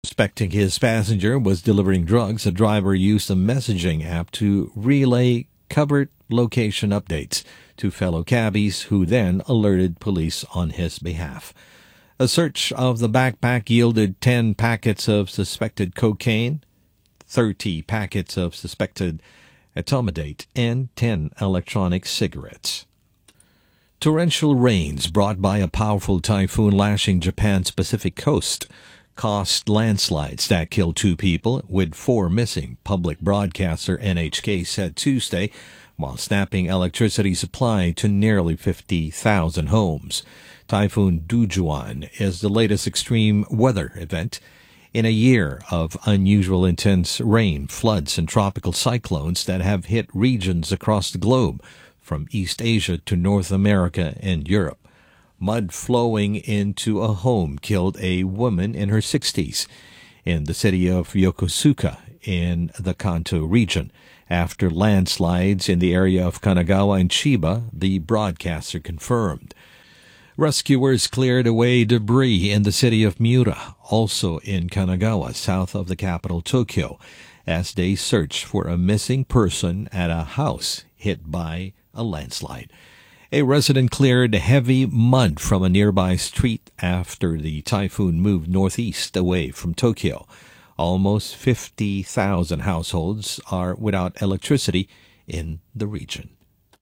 Suspecting his passenger was delivering drugs, the driver used a messaging app to relay covered location updates to fellow cabbies, who then alerted police on his behalf. A search of the backpack yielded 10 packets of suspected cocaine, 30 packets of suspected etomidate, and 10 electronic cigarettes. Torrential rains brought by a powerful typhoon lashing Japan's Pacific coast caused landslides that killed 2 people, with 4 missing, public broadcaster NHK said Tuesday, while snapping electricity supply to nearly 50,000 homes. Typhoon Dujuan is the latest extreme weather event in a year of unusual intense rain, floods, and tropical cyclones that have hit regions across the globe, from East Asia to North America and Europe. Mud flowing into a home killed a woman in her 60s in the city of Yokosuka in the Kanto region after landslides in the area of Kanagawa and Chiba, the broadcaster confirmed. Rescuers cleared away debris in the city of Miura, also in Kanagawa, south of the capital Tokyo, as they searched for a missing person at a house hit by a landslide. A resident cleared heavy mud from a nearby street after the typhoon moved northeast away from Tokyo. Almost 50,000 households are without electricity in the region.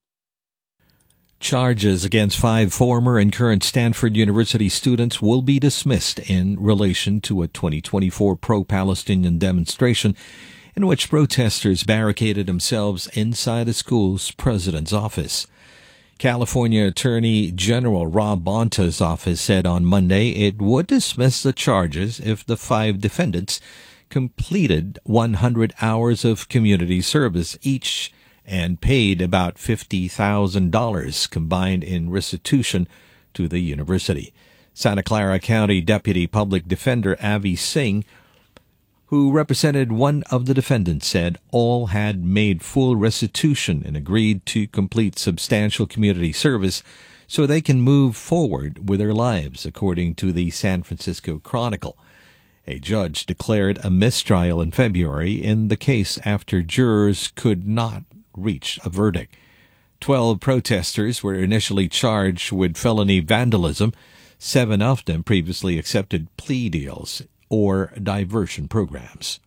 Charges against 5 former and current Stanford University students will be dismissed in relation to a 2024 pro-Palestinian demonstration in which protesters barricaded themselves inside the school's president's office. California Attorney General Rob Bonta's office said on Monday it would dismiss the charges if the 5 defendants completed 100 hours of community service each and paid about $50,000 combined in restitution to the university. Santa Clara County Deputy Public Defender Avi Singh, who represented one of the defendants, said all had made full restitution and agreed to complete substantial community service so they can move forward with their lives, according to the San Francisco Chronicle. A judge declared a mistrial in February in the case after jurors could not reach a verdict. 12 protesters were initially charged with felony vandalism. 7 of them previously accepted plea deals or diversion programs.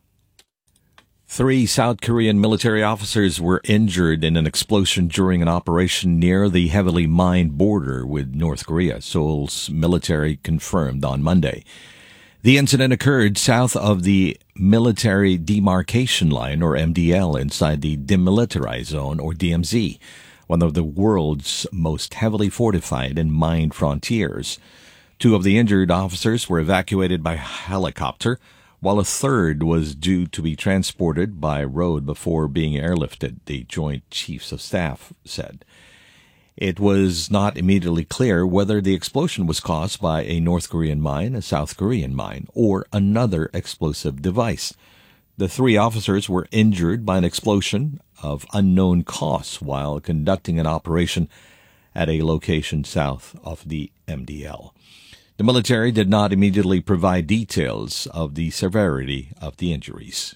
3 South Korean military officers were injured in an explosion during an operation near the heavily mined border with North Korea, Seoul's military confirmed on Monday. The incident occurred south of the Military Demarcation Line, or MDL, inside the Demilitarized Zone, or DMZ, one of the world's most heavily fortified and mined frontiers. 2 of the injured officers were evacuated by helicopter, while a third was due to be transported by road before being airlifted, the Joint Chiefs of Staff said. It was not immediately clear whether the explosion was caused by a North Korean mine, a South Korean mine, or another explosive device. The 3 officers were injured by an explosion of unknown cause while conducting an operation at a location south of the MDL. The military did not immediately provide details of the severity of the injuries.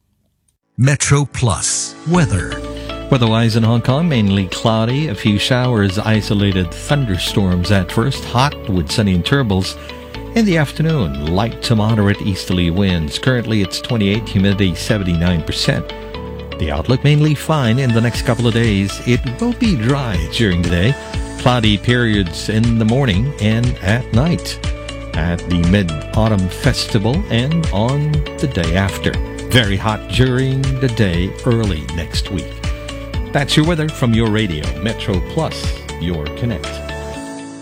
Metro Plus weather. Weather-wise in Hong Kong, mainly cloudy, a few showers, isolated thunderstorms at first, hot with sunny intervals. In the afternoon, light to moderate easterly winds. Currently it's 28, humidity 79%. The outlook mainly fine in the next couple of days. It will be dry during the day. Cloudy periods in the morning and at night. At the Mid-Autumn Festival and on the day after. Very hot during the day early next week. That's your weather from your radio, Metro Plus, your connect.